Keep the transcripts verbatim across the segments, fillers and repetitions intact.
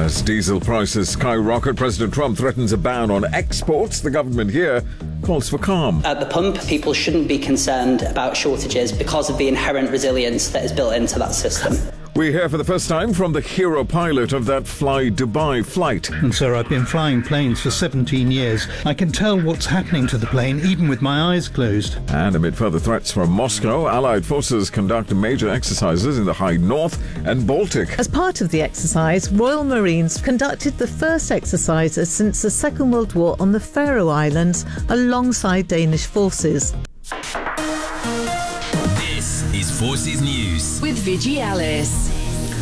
As diesel prices skyrocket, President Trump threatens a ban on exports. The government here calls for calm. At the pump, people shouldn't be concerned about shortages because of the inherent resilience that is built into that system. We hear for the first time from the hero pilot of that Fly Dubai flight. And sir, I've been flying planes for seventeen years. I can tell what's happening to the plane even with my eyes closed. And amid further threats from Moscow, Allied forces conduct major exercises in the high north and Baltic. As part of the exercise, Royal Marines conducted the first exercises since the Second World War on the Faroe Islands alongside Danish forces. Forces News with Vigi Alice.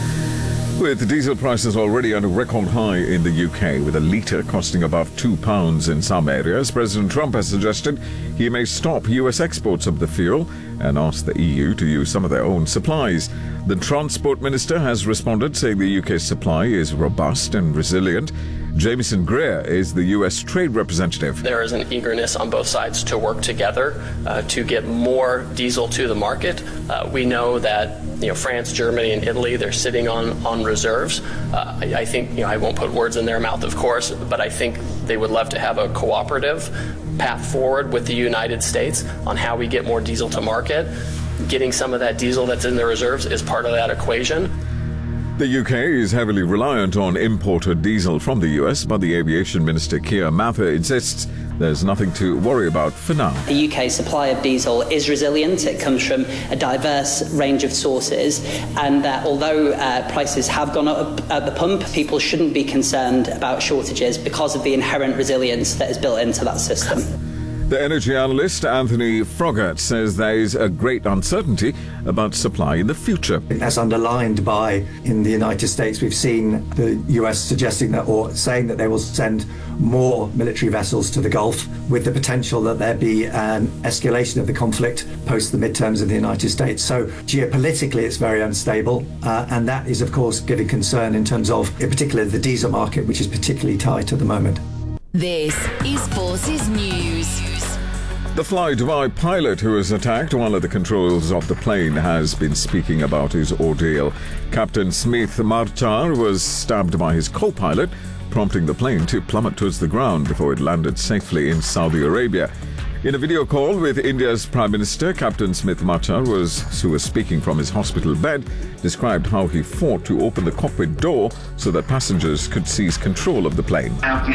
With diesel prices already at a record high in the U K, with a litre costing above two pounds in some areas, President Trump has suggested he may stop U S exports of the fuel and ask the E U to use some of their own supplies. The Transport Minister has responded, saying the U K's supply is robust and resilient. Jameson Greer is the U S trade representative. There is an eagerness on both sides to work together uh, to get more diesel to the market. Uh, we know that you know France, Germany, and Italy, they're sitting on, on reserves. Uh, I, I think, you know, I won't put words in their mouth, of course, but I think they would love to have a cooperative path forward with the United States on how we get more diesel to market. Getting some of that diesel that's in the reserves is part of that equation. The U K is heavily reliant on imported diesel from the U S, but the Aviation Minister Keir Mather insists there's nothing to worry about for now. The U K supply of diesel is resilient. It comes from a diverse range of sources, and that although uh, prices have gone up at the pump, people shouldn't be concerned about shortages because of the inherent resilience that is built into that system. The energy analyst Anthony Froggatt says there is a great uncertainty about supply in the future. As underlined by, in the United States, we've seen the U S suggesting that, or saying that they will send more military vessels to the Gulf, with the potential that there be an escalation of the conflict post the midterms in the United States. So geopolitically, it's very unstable, uh, and that is, of course, giving concern in terms of, in particular, the diesel market, which is particularly tight at the moment. This is Forces News. The Fly Dubai pilot who was attacked while at the controls of the plane has been speaking about his ordeal. Captain Smith Marchar was stabbed by his co-pilot, prompting the plane to plummet towards the ground before it landed safely in Saudi Arabia. In a video call with India's Prime Minister, Captain Smith Marchar, was, who was speaking from his hospital bed, described how he fought to open the cockpit door so that passengers could seize control of the plane.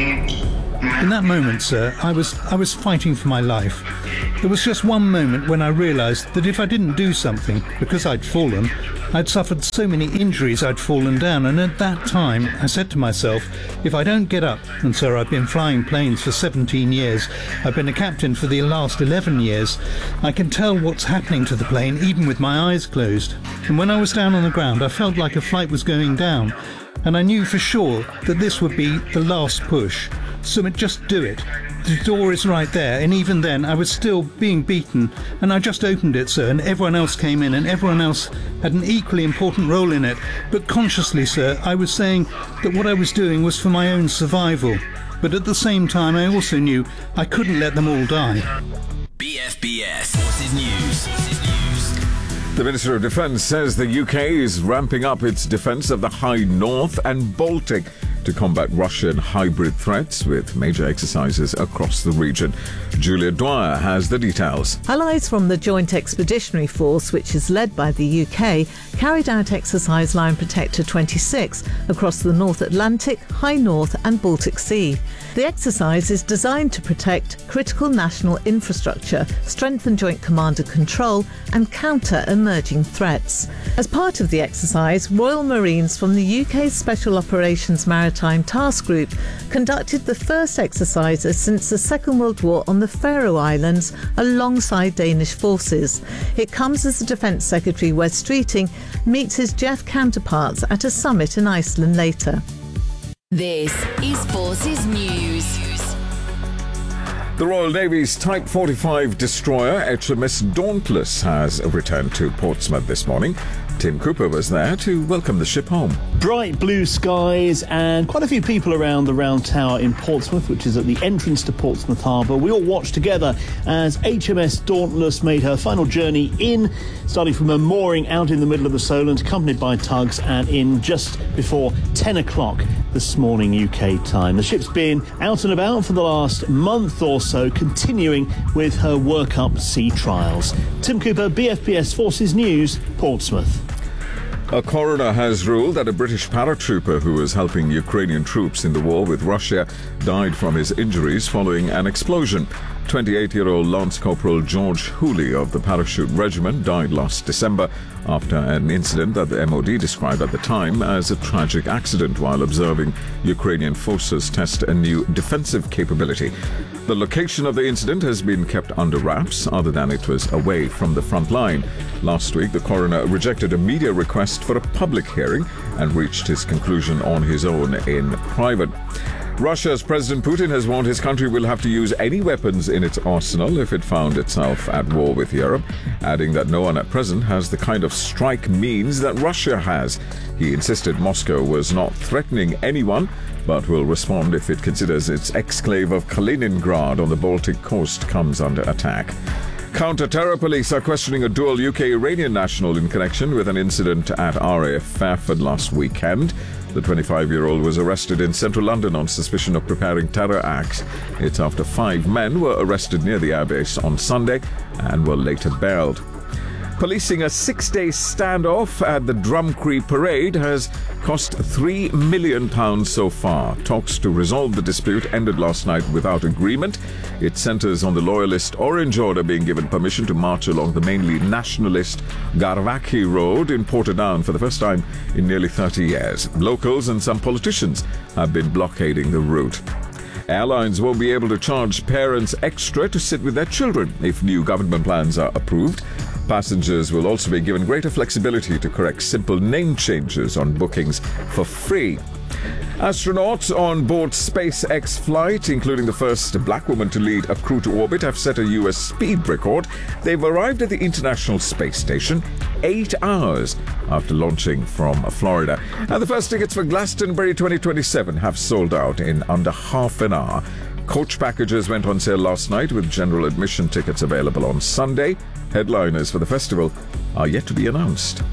In that moment, sir, I was I was fighting for my life. There was just one moment when I realised that if I didn't do something, because I'd fallen, I'd suffered so many injuries I'd fallen down, and at that time I said to myself, if I don't get up, and sir, I've been flying planes for seventeen years, I've been a captain for the last eleven years, I can tell what's happening to the plane even with my eyes closed. And when I was down on the ground, I felt like a flight was going down, and I knew for sure that this would be the last push. So just do it. The door is right there, and even then I was still being beaten, and I just opened it, sir, and everyone else came in, and everyone else had an equally important role in it. But consciously, sir, I was saying that what I was doing was for my own survival. But at the same time, I also knew I couldn't let them all die. B F B S Forces News. News. The Minister of Defence says the U K is ramping up its defence of the high north and Baltic to combat Russian hybrid threats with major exercises across the region. Julia Dwyer has the details. Allies from the Joint Expeditionary Force, which is led by the U K, carried out exercise Lion Protector twenty-six across the North Atlantic, High North and Baltic Sea. The exercise is designed to protect critical national infrastructure, strengthen joint command and control and counter emerging threats. As part of the exercise, Royal Marines from the U K's Special Operations Maritime Task Group conducted the first exercises since the Second World War on the Faroe Islands alongside Danish forces. It comes as the Defence Secretary Wes Streeting meets his J E F counterparts at a summit in Iceland later. This is Forces News. The Royal Navy's Type forty-five destroyer H M S Dauntless has returned to Portsmouth this morning. Tim Cooper was there to welcome the ship home. Bright blue skies and quite a few people around the Round Tower in Portsmouth, which is at the entrance to Portsmouth Harbour. We all watched together as H M S Dauntless made her final journey in, starting from a mooring out in the middle of the Solent, accompanied by tugs, and in just before ten o'clock this morning U K time. The ship's been out and about for the last month or so, continuing with her work-up sea trials. Tim Cooper, B F P S Forces News, Portsmouth. A coroner has ruled that a British paratrooper who was helping Ukrainian troops in the war with Russia died from his injuries following an explosion. twenty-eight-year-old Lance Corporal George Hooley of the Parachute Regiment died last December after an incident that the M O D described at the time as a tragic accident while observing Ukrainian forces test a new defensive capability. The location of the incident has been kept under wraps, other than it was away from the front line. Last week, the coroner rejected a media request for a public hearing and reached his conclusion on his own in private. Russia's President Putin has warned his country will have to use any weapons in its arsenal if it found itself at war with Europe, adding that no one at present has the kind of strike means that Russia has. He insisted Moscow was not threatening anyone, but will respond if it considers its exclave of Kaliningrad on the Baltic coast comes under attack. Counter-terror police are questioning a dual U K-Iranian national in connection with an incident at R A F Fairford last weekend. The twenty-five-year-old was arrested in central London on suspicion of preparing terror acts. It's after five men were arrested near the airbase on Sunday and were later bailed. Policing a six-day standoff at the Drumcree Parade has cost three million pounds so far. Talks to resolve the dispute ended last night without agreement. It centres on the loyalist Orange Order being given permission to march along the mainly nationalist Garvaki Road in Portadown for the first time in nearly thirty years. Locals and some politicians have been blockading the route. Airlines won't be able to charge parents extra to sit with their children if new government plans are approved. Passengers will also be given greater flexibility to correct simple name changes on bookings for free. Astronauts on board SpaceX flight, including the first black woman to lead a crew to orbit, have set a U S speed record. They've arrived at the International Space Station eight hours after launching from Florida. And the first tickets for Glastonbury twenty twenty-seven have sold out in under half an hour. Coach packages went on sale last night with general admission tickets available on Sunday. Headliners for the festival are yet to be announced.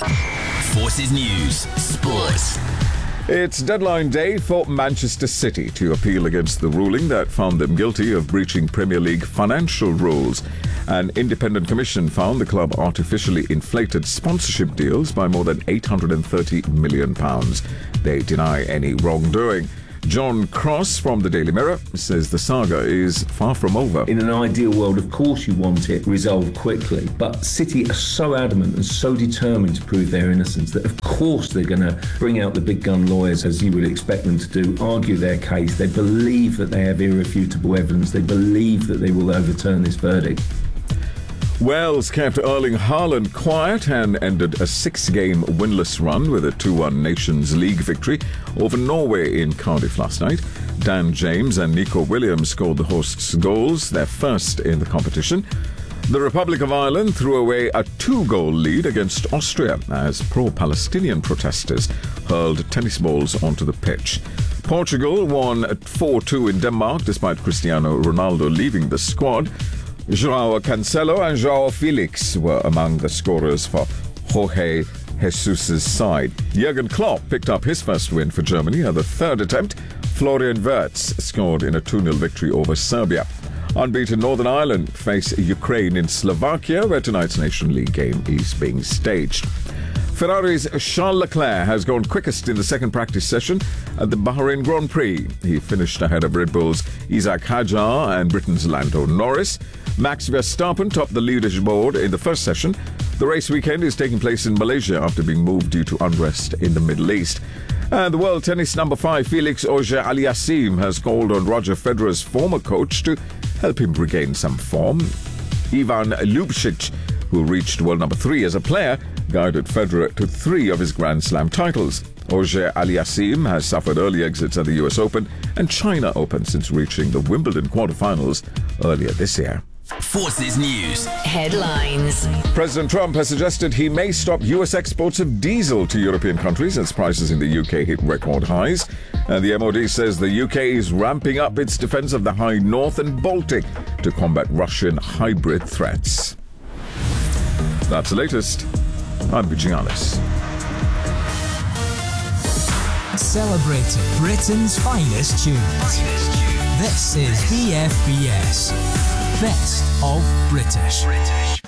Forces News Sports. It's deadline day for Manchester City to appeal against the ruling that found them guilty of breaching Premier League financial rules. An independent commission found the club artificially inflated sponsorship deals by more than eight hundred thirty million pounds. They deny any wrongdoing. John Cross from the Daily Mirror says the saga is far from over. In an ideal world, of course you want it resolved quickly, but City are so adamant and so determined to prove their innocence that of course they're going to bring out the big gun lawyers, as you would expect them to do, argue their case. They believe that they have irrefutable evidence. They believe that they will overturn this verdict. Wales kept Erling Haaland quiet and ended a six-game winless run with a two one Nations League victory over Norway in Cardiff last night. Dan James and Nico Williams scored the hosts' goals, their first in the competition. The Republic of Ireland threw away a two-goal lead against Austria as pro-Palestinian protesters hurled tennis balls onto the pitch. Portugal won four two in Denmark despite Cristiano Ronaldo leaving the squad. João Cancelo and João Felix were among the scorers for Jorge Jesus' side. Jurgen Klopp picked up his first win for Germany at the third attempt. Florian Wirtz scored in a two nil victory over Serbia. Unbeaten Northern Ireland face Ukraine in Slovakia, where tonight's Nation League game is being staged. Ferrari's Charles Leclerc has gone quickest in the second practice session at the Bahrain Grand Prix. He finished ahead of Red Bull's Isaac Hadjar and Britain's Lando Norris. Max Verstappen topped the leaderboard in the first session. The race weekend is taking place in Malaysia after being moved due to unrest in the Middle East. And the world tennis number five, Felix Auger-Aliassime, has called on Roger Federer's former coach to help him regain some form. Ivan Lubčić, who reached world number three as a player, guided Federer to three of his Grand Slam titles. Auger-Aliassime has suffered early exits at the U S Open and China Open since reaching the Wimbledon quarterfinals earlier this year. Forces News. Headlines. President Trump has suggested he may stop U S exports of diesel to European countries as prices in the U K hit record highs. And the M O D says the U K is ramping up its defence of the High North and Baltic to combat Russian hybrid threats. That's the latest. I'm Vijay Alice. Celebrating Britain's finest tunes. This is B F B S. Best of British.